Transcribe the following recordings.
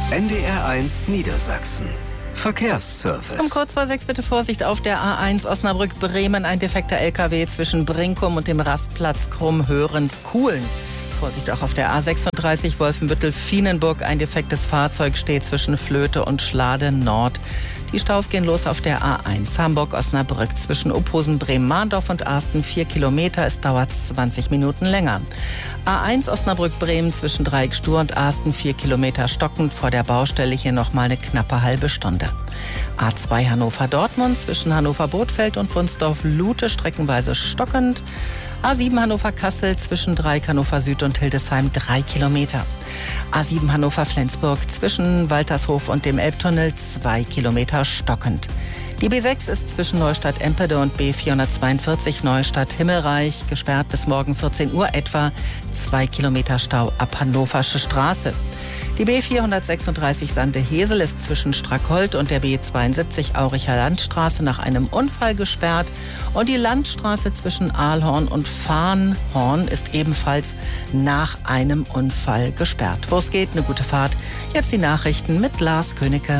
NDR1 Niedersachsen. Verkehrsservice. Um kurz vor 6 bitte Vorsicht auf der A1 Osnabrück-Bremen. Ein defekter LKW zwischen Brinkum und dem Rastplatz Krumm-Hörens-Kuhlen. Vorsicht auch auf der A36 Wolfenbüttel-Fienenburg. Ein defektes Fahrzeug steht zwischen Flöte und Schlade Nord. Die Staus gehen los auf der A1 Hamburg-Osnabrück zwischen Opposen, Bremen-Mahndorf und Arsten 4 Kilometer. Es dauert 20 Minuten länger. A1 Osnabrück-Bremen zwischen Dreieck-Stur und Arsten 4 Kilometer stockend. Vor der Baustelle hier nochmal eine knappe halbe Stunde. A2 Hannover-Dortmund zwischen Hannover-Bothfeld und Wunsdorf-Lute streckenweise stockend. A7 Hannover-Kassel zwischen Dreieck Hannover Süd und Hildesheim 3 Kilometer. A7 Hannover-Flensburg zwischen Waltershof und dem Elbtunnel 2 Kilometer stockend. Die B6 ist zwischen Neustadt-Empede und B442 Neustadt-Himmelreich gesperrt bis morgen 14 Uhr etwa. 2 Kilometer Stau ab Hannoversche Straße. Die B436 Sande-Hesel ist zwischen Strackholt und der B72 Auricher Landstraße nach einem Unfall gesperrt. Und die Landstraße zwischen Ahlhorn und Farnhorn ist ebenfalls nach einem Unfall gesperrt. Wo es geht, eine gute Fahrt. Jetzt die Nachrichten mit Lars Königke.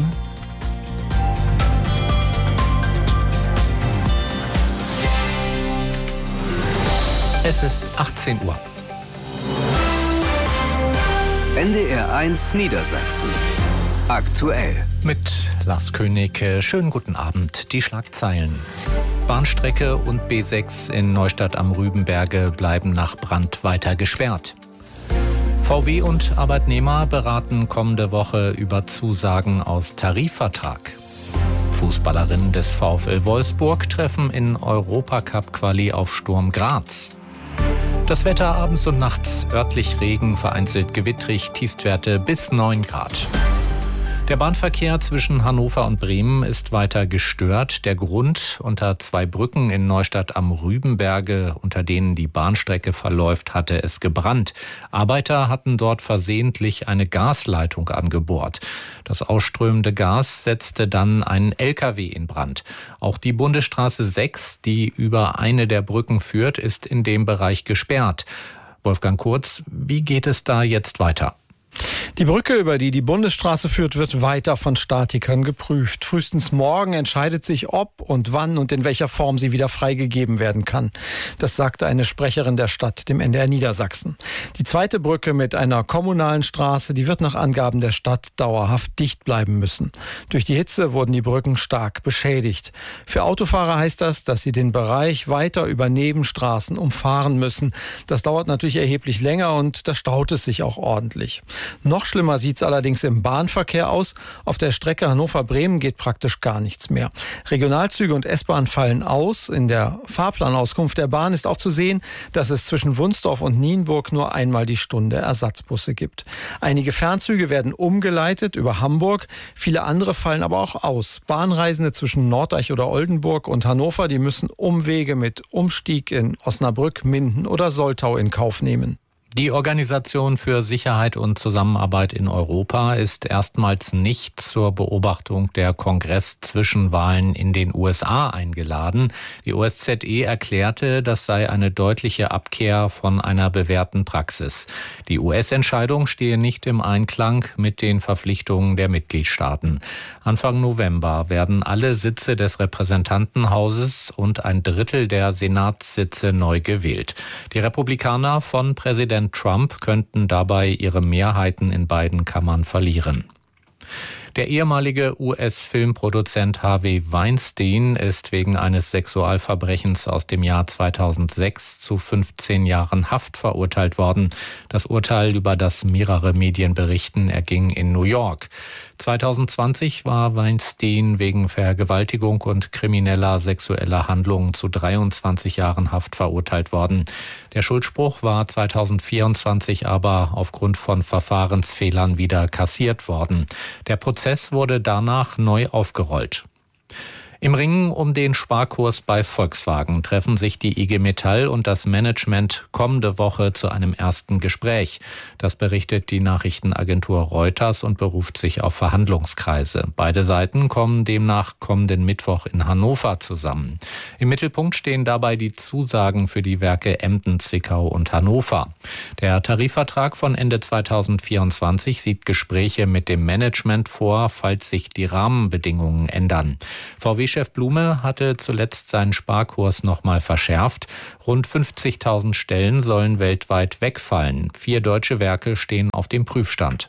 Es ist 18 Uhr. NDR1 Niedersachsen. Aktuell. Mit Lars Königke. Schönen guten Abend. Die Schlagzeilen. Bahnstrecke und B6 in Neustadt am Rübenberge bleiben nach Brand weiter gesperrt. VW und Arbeitnehmer beraten kommende Woche über Zusagen aus Tarifvertrag. Fußballerinnen des VfL Wolfsburg treffen in Europacup-Quali auf Sturm Graz. Das Wetter abends und nachts, örtlich Regen, vereinzelt gewittrig, Tiefstwerte bis 9 Grad. Der Bahnverkehr zwischen Hannover und Bremen ist weiter gestört. Der Grund: unter 2 Brücken in Neustadt am Rübenberge, unter denen die Bahnstrecke verläuft, hatte es gebrannt. Arbeiter hatten dort versehentlich eine Gasleitung angebohrt. Das ausströmende Gas setzte dann einen LKW in Brand. Auch die Bundesstraße 6, die über eine der Brücken führt, ist in dem Bereich gesperrt. Wolfgang Kurz, wie geht es da jetzt weiter? Die Brücke, über die die Bundesstraße führt, wird weiter von Statikern geprüft. Frühestens morgen entscheidet sich, ob und wann und in welcher Form sie wieder freigegeben werden kann. Das sagte eine Sprecherin der Stadt dem NDR Niedersachsen. Die zweite Brücke mit einer kommunalen Straße, die wird nach Angaben der Stadt dauerhaft dicht bleiben müssen. Durch die Hitze wurden die Brücken stark beschädigt. Für Autofahrer heißt das, dass sie den Bereich weiter über Nebenstraßen umfahren müssen. Das dauert natürlich erheblich länger und da staut es sich auch ordentlich. Noch schlimmer sieht es allerdings im Bahnverkehr aus. Auf der Strecke Hannover-Bremen geht praktisch gar nichts mehr. Regionalzüge und S-Bahn fallen aus. In der Fahrplanauskunft der Bahn ist auch zu sehen, dass es zwischen Wunsdorf und Nienburg nur einmal die Stunde Ersatzbusse gibt. Einige Fernzüge werden umgeleitet über Hamburg. Viele andere fallen aber auch aus. Bahnreisende zwischen Norddeich oder Oldenburg und Hannover, die müssen Umwege mit Umstieg in Osnabrück, Minden oder Soltau in Kauf nehmen. Die Organisation für Sicherheit und Zusammenarbeit in Europa ist erstmals nicht zur Beobachtung der Kongress-Zwischenwahlen in den USA eingeladen. Die OSZE erklärte, das sei eine deutliche Abkehr von einer bewährten Praxis. Die US-Entscheidung stehe nicht im Einklang mit den Verpflichtungen der Mitgliedstaaten. Anfang November werden alle Sitze des Repräsentantenhauses und ein Drittel der Senatssitze neu gewählt. Die Republikaner von Präsident Trump könnten dabei ihre Mehrheiten in beiden Kammern verlieren. Der ehemalige US-Filmproduzent Harvey Weinstein ist wegen eines Sexualverbrechens aus dem Jahr 2006 zu 15 Jahren Haft verurteilt worden. Das Urteil, über das mehrere Medien berichten, erging in New York. 2020 war Weinstein wegen Vergewaltigung und krimineller sexueller Handlungen zu 23 Jahren Haft verurteilt worden. Der Schuldspruch war 2024 aber aufgrund von Verfahrensfehlern wieder kassiert worden. Der Prozess wurde danach neu aufgerollt. Im Ringen um den Sparkurs bei Volkswagen treffen sich die IG Metall und das Management kommende Woche zu einem ersten Gespräch. Das berichtet die Nachrichtenagentur Reuters und beruft sich auf Verhandlungskreise. Beide Seiten kommen demnach kommenden Mittwoch in Hannover zusammen. Im Mittelpunkt stehen dabei die Zusagen für die Werke Emden, Zwickau und Hannover. Der Tarifvertrag von Ende 2024 sieht Gespräche mit dem Management vor, falls sich die Rahmenbedingungen ändern. VW-Chef Blume hatte zuletzt seinen Sparkurs nochmal verschärft. Rund 50.000 Stellen sollen weltweit wegfallen. 4 deutsche Werke stehen auf dem Prüfstand.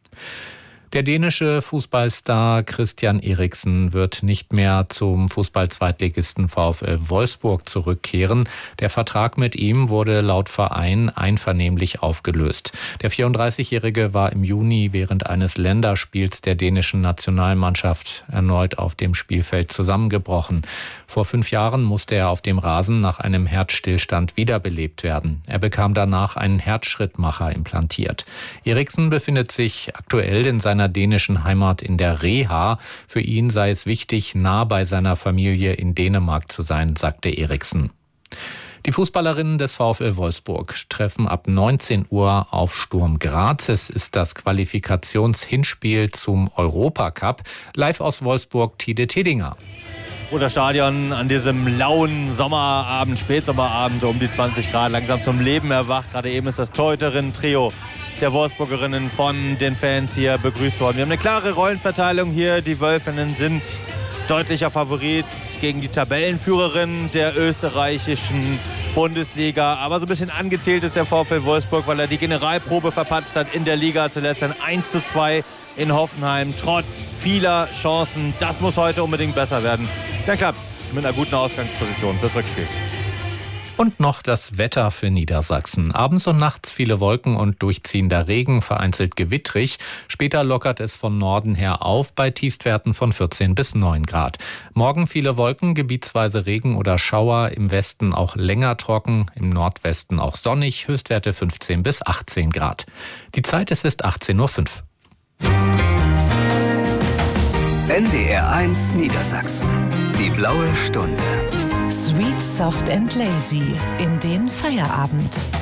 Der dänische Fußballstar Christian Eriksen wird nicht mehr zum Fußball-Zweitligisten VfL Wolfsburg zurückkehren. Der Vertrag mit ihm wurde laut Verein einvernehmlich aufgelöst. Der 34-Jährige war im Juni während eines Länderspiels der dänischen Nationalmannschaft erneut auf dem Spielfeld zusammengebrochen. Vor 5 Jahren musste er auf dem Rasen nach einem Herzstillstand wiederbelebt werden. Er bekam danach einen Herzschrittmacher implantiert. Eriksen befindet sich aktuell in seiner dänischen Heimat in der Reha. Für ihn sei es wichtig, nah bei seiner Familie in Dänemark zu sein, sagte Eriksen. Die Fußballerinnen des VfL Wolfsburg treffen ab 19 Uhr auf Sturm Graz. Es ist das Qualifikationshinspiel zum Europacup. Live aus Wolfsburg, Tide Tedinger. Oder Stadion an diesem lauen Sommerabend, Spätsommerabend, um die 20 Grad, langsam zum Leben erwacht. Gerade eben ist das Torhüterinnen-Trio der Wolfsburgerinnen von den Fans hier begrüßt worden. Wir haben eine klare Rollenverteilung hier. Die Wölfinnen sind deutlicher Favorit gegen die Tabellenführerin der österreichischen Bundesliga. Aber so ein bisschen angezählt ist der VfL Wolfsburg, weil er die Generalprobe verpatzt hat in der Liga. Zuletzt ein 1:2 in Hoffenheim, trotz vieler Chancen. Das muss heute unbedingt besser werden. Dann klappt's mit einer guten Ausgangsposition fürs Rückspiel. Und noch das Wetter für Niedersachsen. Abends und nachts viele Wolken und durchziehender Regen, vereinzelt gewittrig. Später lockert es von Norden her auf bei Tiefstwerten von 14 bis 9 Grad. Morgen viele Wolken, gebietsweise Regen oder Schauer. Im Westen auch länger trocken, im Nordwesten auch sonnig. Höchstwerte 15 bis 18 Grad. Die Zeit ist 18:05 Uhr. NDR 1 Niedersachsen. Die blaue Stunde. Sweet, soft and lazy in den Feierabend.